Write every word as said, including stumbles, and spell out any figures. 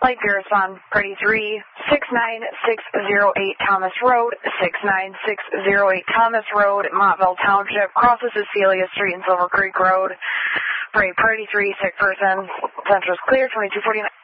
Light beer respond, Party three, six nine six zero eight Thomas Road, six nine six zero eight Thomas Road, Montville Township, crosses Cecilia Street and Silver Creek Road. Party Party three, sick person, Central's clear, twenty-two forty-nine.